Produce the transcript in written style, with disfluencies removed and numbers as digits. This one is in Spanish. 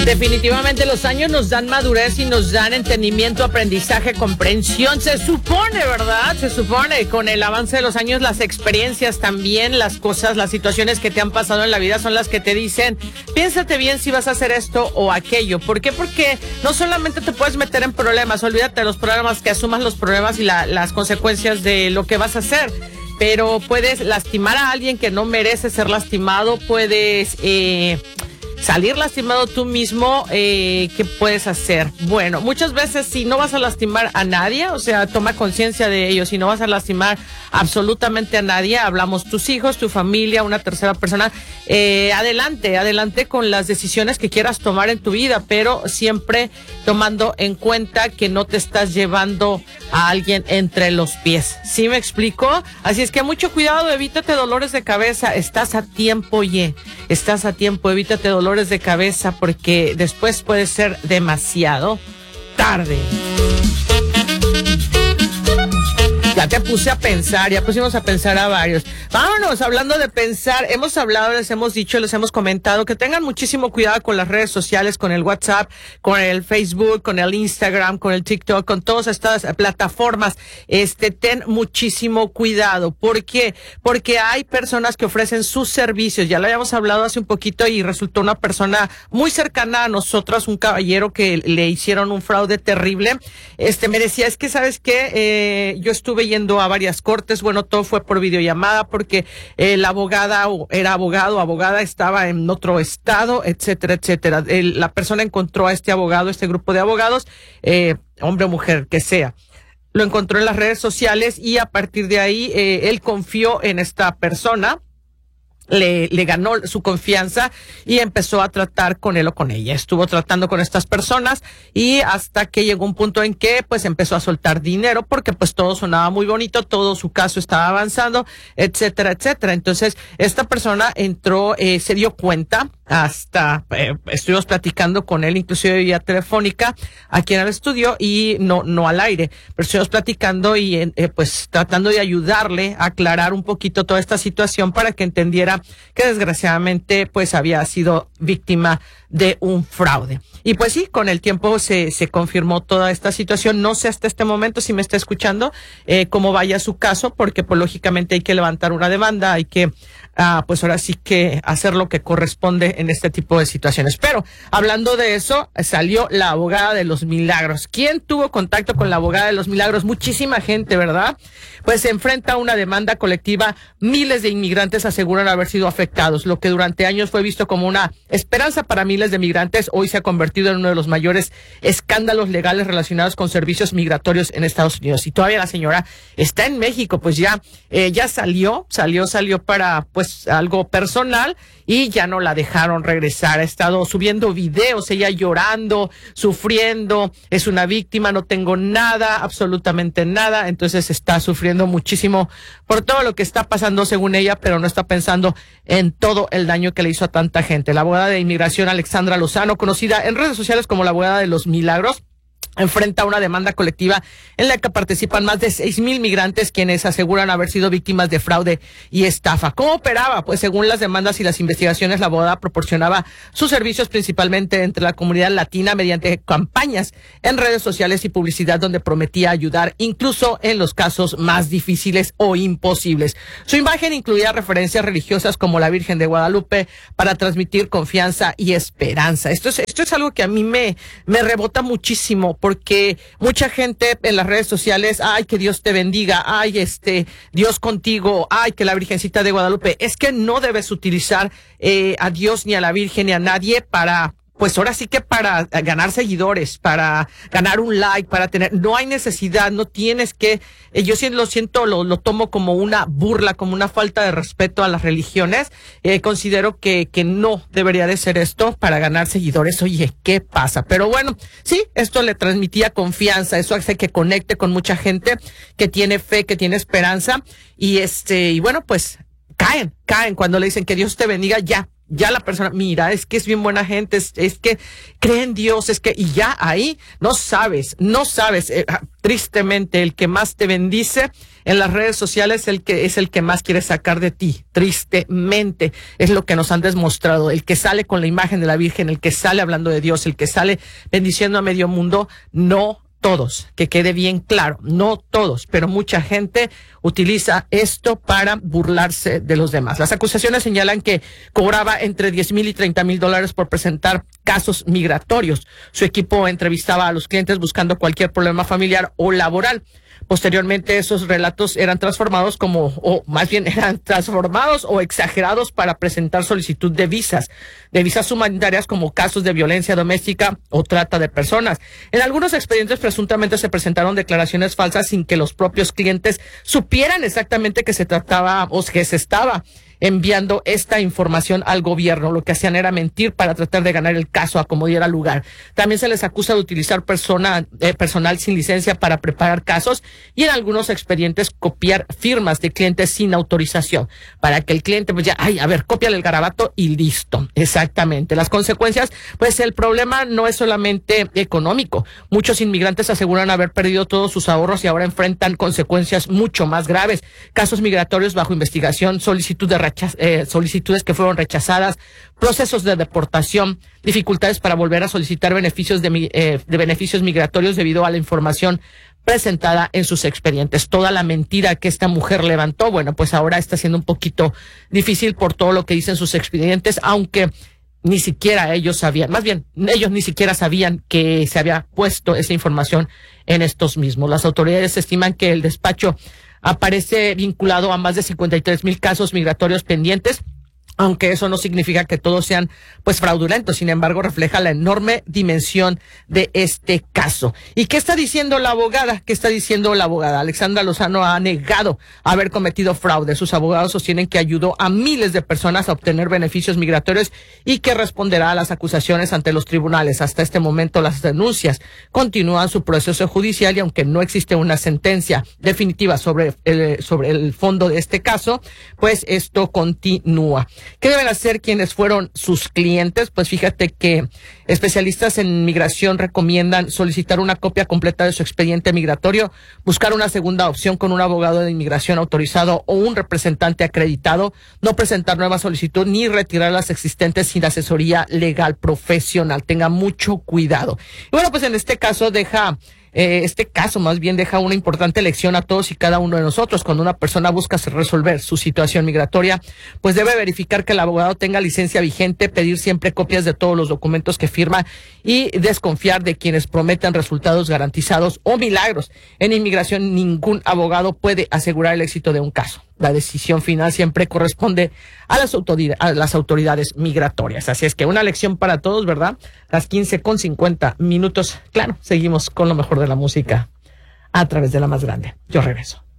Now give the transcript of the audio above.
Definitivamente los años nos dan madurez y nos dan entendimiento, aprendizaje, comprensión. Se supone, ¿verdad? Se supone, con el avance de los años, las experiencias también, las cosas, las situaciones que te han pasado en la vida son las que te dicen, piénsate bien si vas a hacer esto o aquello. ¿Por qué? Porque no solamente te puedes meter en problemas, olvídate de los problemas, que asumas los problemas y las consecuencias de lo que vas a hacer. Pero puedes lastimar a alguien que no merece ser lastimado, puedes salir lastimado tú mismo. ¿Qué puedes hacer? Bueno, muchas veces si no vas a lastimar a nadie, o sea, toma conciencia de ello, si no vas a lastimar absolutamente a nadie, hablamos tus hijos, tu familia, una tercera persona, adelante con las decisiones que quieras tomar en tu vida, pero siempre tomando en cuenta que no te estás llevando a alguien entre los pies. ¿Sí me explico? Así es que mucho cuidado, evítate dolores de cabeza, estás a tiempo, estás a tiempo, evítate dolores de cabeza porque después puede ser demasiado tarde. Ya te puse a pensar, ya pusimos a pensar a varios. Vámonos, hablando de pensar, hemos hablado, les hemos dicho, les hemos comentado que tengan muchísimo cuidado con las redes sociales, con el WhatsApp, con el Facebook, con el Instagram, con el TikTok, con todas estas plataformas. Ten muchísimo cuidado. ¿Por qué? Porque hay personas que ofrecen sus servicios. Ya lo habíamos hablado hace un poquito y resultó una persona muy cercana a nosotras, un caballero que le hicieron un fraude terrible. Me decía, es que, ¿sabes qué? Yo estuve yendo a varias cortes, bueno, todo fue por videollamada porque la abogada era abogada estaba en otro estado, etcétera, etcétera. La persona encontró a este abogado, este grupo de abogados, hombre o mujer, que sea. Lo encontró en las redes sociales y a partir de ahí él confió en esta persona. Le ganó su confianza y empezó a tratar con él o con ella. Estuvo tratando con estas personas y hasta que llegó un punto en que pues empezó a soltar dinero porque pues todo sonaba muy bonito, todo su caso estaba avanzando, etcétera, etcétera. Entonces esta persona entró, se dio cuenta, hasta estuvimos platicando con él, inclusive vía telefónica aquí en el estudio y no al aire, pero estuvimos platicando y pues tratando de ayudarle a aclarar un poquito toda esta situación para que entendiera que desgraciadamente pues había sido víctima de un fraude. Y pues sí, con el tiempo se confirmó toda esta situación. No sé hasta este momento, si me está escuchando, cómo vaya su caso, porque pues lógicamente hay que levantar una demanda, hay que pues ahora sí que hacer lo que corresponde en este tipo de situaciones. Pero hablando de eso, salió la abogada de los milagros. ¿Quién tuvo contacto con la abogada de los milagros? Muchísima gente, ¿verdad? Pues se enfrenta a una demanda colectiva. Miles de inmigrantes aseguran haber sido afectados. Lo que durante años fue visto como una esperanza para miles de migrantes, hoy se ha convertido en uno de los mayores escándalos legales relacionados con servicios migratorios en Estados Unidos. Y todavía la señora está en México, pues ya salió para pues algo personal y ya no la dejaron regresar. Ha estado subiendo videos, ella llorando, sufriendo, es una víctima, no tengo nada, absolutamente nada. Entonces está sufriendo muchísimo por todo lo que está pasando según ella, pero no está pensando en todo el daño que le hizo a tanta gente. La abogada de inmigración Alexandra Lozano, conocida en redes sociales como la abogada de los milagros, enfrenta una demanda colectiva en la que participan más de 6,000 migrantes quienes aseguran haber sido víctimas de fraude y estafa. ¿Cómo operaba? Pues según las demandas y las investigaciones, la abogada proporcionaba sus servicios principalmente entre la comunidad latina mediante campañas en redes sociales y publicidad donde prometía ayudar incluso en los casos más difíciles o imposibles. Su imagen incluía referencias religiosas como la Virgen de Guadalupe para transmitir confianza y esperanza. Esto es algo que a mí me rebota muchísimo, porque mucha gente en las redes sociales, ay, que Dios te bendiga, ay, Dios contigo, ay, que la Virgencita de Guadalupe. Es que no debes utilizar a Dios ni a la Virgen ni a nadie para, pues ahora sí que para ganar seguidores, para ganar un like, para tener, no hay necesidad, no tienes que, yo lo tomo como una burla, como una falta de respeto a las religiones. Considero que no debería de ser esto para ganar seguidores. Oye, ¿qué pasa? Pero bueno, sí, esto le transmitía confianza, eso hace que conecte con mucha gente que tiene fe, que tiene esperanza, y bueno, pues caen cuando le dicen que Dios te bendiga, ya la persona, mira, es que es bien buena gente, es que cree en Dios, y ya ahí no sabes, tristemente el que más te bendice en las redes sociales es el que más quiere sacar de ti, tristemente, es lo que nos han demostrado. El que sale con la imagen de la Virgen, el que sale hablando de Dios, el que sale bendiciendo a medio mundo, no todos, que quede bien claro, no todos, pero mucha gente utiliza esto para burlarse de los demás. Las acusaciones señalan que cobraba entre $10,000 y $30,000 por presentar casos migratorios. Su equipo entrevistaba a los clientes buscando cualquier problema familiar o laboral. Posteriormente, esos relatos eran transformados o exagerados para presentar solicitud de visas humanitarias como casos de violencia doméstica o trata de personas. En algunos expedientes presuntamente se presentaron declaraciones falsas sin que los propios clientes supieran exactamente que se trataba o que se estaba enviando esta información al gobierno. Lo que hacían era mentir para tratar de ganar el caso a como diera lugar. También se les acusa de utilizar personal sin licencia para preparar casos y en algunos expedientes copiar firmas de clientes sin autorización para que el cliente pues ya, cópiale el garabato y listo. Exactamente. Las consecuencias, pues el problema no es solamente económico. Muchos inmigrantes aseguran haber perdido todos sus ahorros y ahora enfrentan consecuencias mucho más graves. Casos migratorios bajo investigación, solicitudes que fueron rechazadas, procesos de deportación, dificultades para volver a solicitar beneficios de beneficios migratorios debido a la información presentada en sus expedientes. Toda la mentira que esta mujer levantó, bueno, pues ahora está siendo un poquito difícil por todo lo que dicen sus expedientes, aunque ni siquiera ellos ni siquiera sabían que se había puesto esa información en estos mismos. Las autoridades estiman que el despacho aparece vinculado a más de 53,000 casos migratorios pendientes, aunque eso no significa que todos sean pues fraudulentos. Sin embargo, refleja la enorme dimensión de este caso. ¿Y qué está diciendo la abogada? Alexandra Lozano ha negado haber cometido fraude. Sus abogados sostienen que ayudó a miles de personas a obtener beneficios migratorios y que responderá a las acusaciones ante los tribunales. Hasta este momento las denuncias continúan su proceso judicial y aunque no existe una sentencia definitiva sobre el fondo de este caso, pues esto continúa. ¿Qué deben hacer quienes fueron sus clientes? Pues fíjate que especialistas en migración recomiendan solicitar una copia completa de su expediente migratorio, buscar una segunda opción con un abogado de inmigración autorizado o un representante acreditado, no presentar nueva solicitud ni retirar las existentes sin asesoría legal profesional. Tenga mucho cuidado. Y bueno, pues en este caso deja una importante lección a todos y cada uno de nosotros. Cuando una persona busca resolver su situación migratoria, pues debe verificar que el abogado tenga licencia vigente, pedir siempre copias de todos los documentos que firma y desconfiar de quienes prometen resultados garantizados o milagros. En inmigración, ningún abogado puede asegurar el éxito de un caso. La decisión final siempre corresponde a las autoridades migratorias. Así es que una lección para todos, ¿verdad? Las 15:50 minutos. Claro, seguimos con lo mejor de la música a través de la más grande. Yo regreso.